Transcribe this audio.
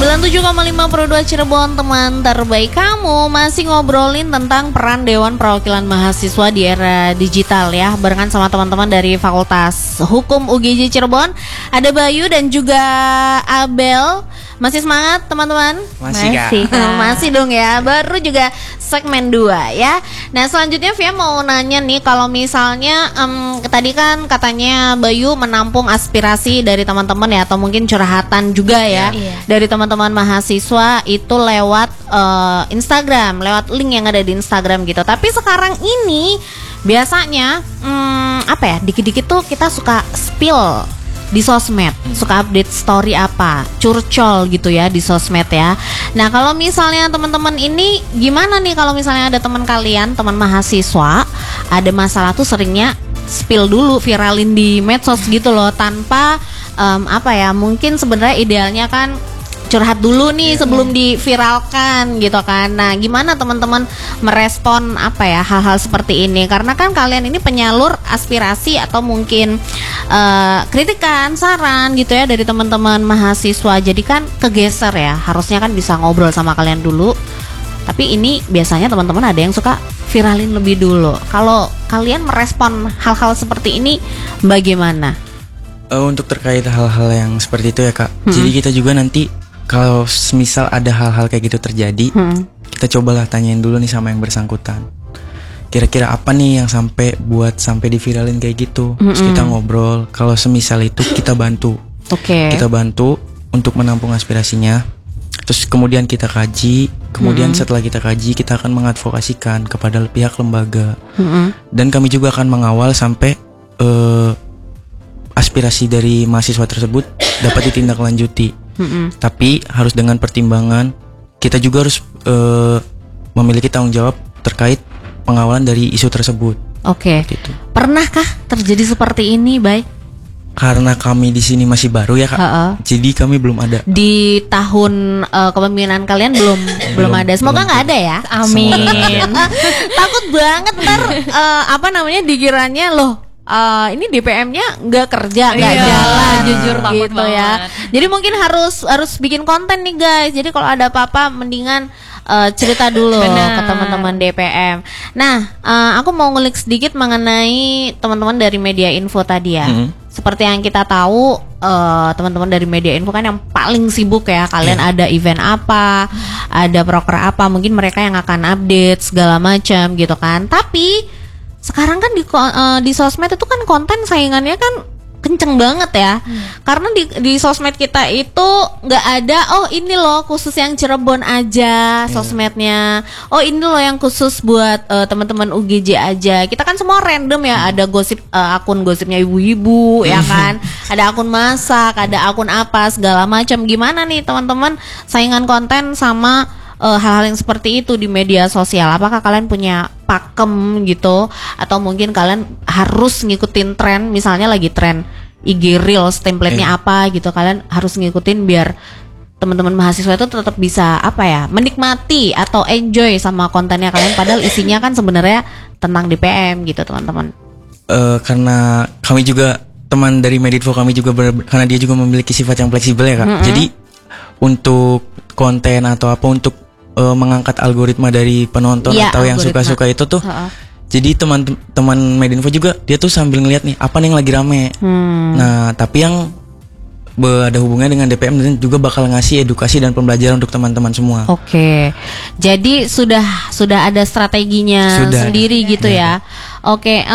97,5 Pro 2 Cirebon, teman terbaik kamu. Masih ngobrolin tentang peran Dewan Perwakilan Mahasiswa di era digital ya, barengan sama teman-teman dari Fakultas Hukum UGJ Cirebon. Ada Bayu dan juga Abel. Masih semangat teman-teman? Masih Masih dong ya. Baru juga segmen 2 ya. Nah selanjutnya Via mau nanya nih, kalau misalnya tadi kan katanya Bayu menampung aspirasi dari teman-teman ya, atau mungkin curhatan juga ya, dari teman-teman mahasiswa itu lewat Instagram, lewat link yang ada di Instagram gitu. Tapi sekarang ini biasanya apa ya, dikit-dikit tuh kita suka spill di sosmed, suka update story apa, curcol gitu ya di sosmed ya. Nah kalau misalnya teman-teman ini gimana nih, kalau misalnya ada teman kalian, teman mahasiswa, ada masalah tuh seringnya spill dulu, viralin di medsos gitu loh, tanpa apa ya, mungkin sebenarnya idealnya kan curhat dulu nih sebelum diviralkan gitu kan. Nah gimana teman-teman merespon apa ya hal-hal seperti ini, karena kan kalian ini penyalur aspirasi atau mungkin kritikan, saran gitu ya dari teman-teman mahasiswa. Jadi kan kegeser ya, harusnya kan bisa ngobrol sama kalian dulu, tapi ini biasanya teman-teman ada yang suka viralin lebih dulu. Kalau kalian merespon hal-hal seperti ini bagaimana? Untuk terkait hal-hal yang seperti itu ya Kak, jadi kita juga nanti kalau semisal ada hal-hal kayak gitu terjadi, kita cobalah tanyain dulu nih sama yang bersangkutan, kira-kira apa nih yang sampai diviralin kayak gitu. Terus kita ngobrol, kalau semisal itu kita bantu. Kita bantu untuk menampung aspirasinya. Terus kemudian kita kaji, kemudian setelah kita kaji kita akan mengadvokasikan kepada pihak lembaga. Dan kami juga akan mengawal sampai aspirasi dari mahasiswa tersebut dapat ditindaklanjuti. Tapi harus dengan pertimbangan, kita juga harus memiliki tanggung jawab terkait pengawalan dari isu tersebut. Gitu. Pernahkah terjadi seperti ini, Bay? Karena kami di sini masih baru ya Kak, jadi kami belum ada. Di tahun kepemimpinan kalian belum ada. Semoga nggak ada ya. Amin. Takut banget ntar apa namanya dikiranya loh. Ini DPM-nya nggak kerja, nggak jalan, jujur gitu ya. Jadi mungkin harus bikin konten nih guys. Jadi kalau ada apa-apa mendingan cerita dulu ke teman-teman DPM. Nah, aku mau ngulik sedikit mengenai teman-teman dari Media Info tadi ya. Seperti yang kita tahu, teman-teman dari Media Info kan yang paling sibuk ya. Kalian ada event apa, ada proker apa, mungkin mereka yang akan update segala macam gitu kan. Tapi sekarang kan di sosmed itu kan konten saingannya kan kenceng banget ya. Karena di sosmed kita itu nggak ada, oh ini loh khusus yang Cirebon aja sosmednya, oh ini loh yang khusus buat teman-teman UGJ aja. Kita kan semua random ya, ada gosip, akun gosipnya ibu-ibu ya kan, ada akun masak, ada akun apa segala macam. Gimana nih teman-teman saingan konten sama hal-hal yang seperti itu di media sosial? Apakah kalian punya pakem gitu, atau mungkin kalian harus ngikutin tren, misalnya lagi tren IG Reels template-nya apa gitu, kalian harus ngikutin biar teman-teman mahasiswa itu tetap bisa apa ya, menikmati atau enjoy sama kontennya kalian, padahal isinya kan sebenarnya tentang DPM gitu teman-teman. Karena kami juga, teman dari Medinfo kami juga karena dia juga memiliki sifat yang fleksibel ya Kak. Jadi untuk konten atau apa, untuk mengangkat algoritma dari penonton atau yang suka-suka itu tuh. Jadi teman-teman Medinfo juga dia tuh sambil ngeliat nih apa nih yang lagi rame. Nah, tapi yang ada hubungannya dengan DPM dan juga bakal ngasih edukasi dan pembelajaran untuk teman-teman semua. Jadi sudah ada strateginya sendiri gitu ya.